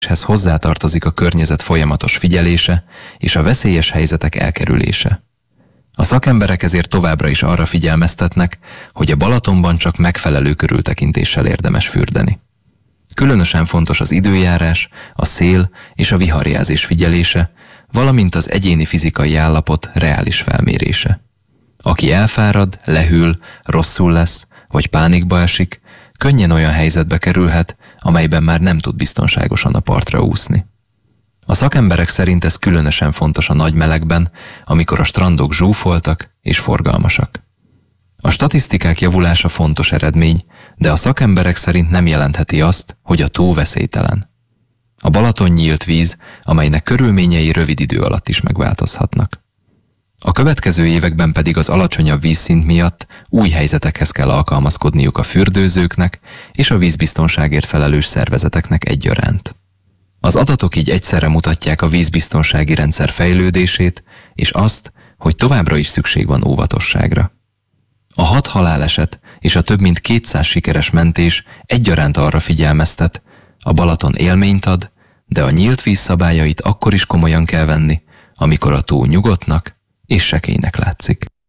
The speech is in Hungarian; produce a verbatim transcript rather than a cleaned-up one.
Ehhez hozzátartozik a környezet folyamatos figyelése és a veszélyes helyzetek elkerülése. A szakemberek ezért továbbra is arra figyelmeztetnek, hogy a Balatonban csak megfelelő körültekintéssel érdemes fürdeni. Különösen fontos az időjárás, a szél és a viharjelzés figyelése, valamint az egyéni fizikai állapot reális felmérése. Aki elfárad, lehűl, rosszul lesz, vagy pánikba esik, könnyen olyan helyzetbe kerülhet, amelyben már nem tud biztonságosan a partra úszni. A szakemberek szerint ez különösen fontos a nagy melegben, amikor a strandok zsúfoltak és forgalmasak. A statisztikák javulása fontos eredmény, de a szakemberek szerint nem jelentheti azt, hogy a tó veszélytelen. A Balaton nyílt víz, amelynek körülményei rövid idő alatt is megváltozhatnak. A következő években pedig az alacsonyabb vízszint miatt új helyzetekhez kell alkalmazkodniuk a fürdőzőknek és a vízbiztonságért felelős szervezeteknek egyaránt. Az adatok így egyszerre mutatják a vízbiztonsági rendszer fejlődését, és azt, hogy továbbra is szükség van óvatosságra. A hat haláleset és a több mint kétszáz sikeres mentés egyaránt arra figyelmeztet, a Balaton élményt ad, de a nyílt víz szabályait akkor is komolyan kell venni, amikor a tó nyugodtnak és sekélynek látszik.